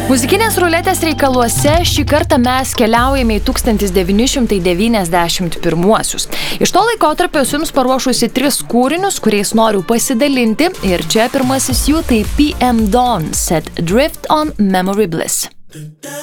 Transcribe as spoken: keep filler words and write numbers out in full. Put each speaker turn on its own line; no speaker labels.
Muzikinės ruletės reikaluose šį kartą mes keliaujame į tūkstantis devyni šimtai devyniasdešimt pirmuosius. Iš to laikotarpio esu jums paruošusi tris kūrinius, kuriais noriu pasidalinti. Ir čia pirmasis jų tai P M Dawn Set Drift on Memory Bliss.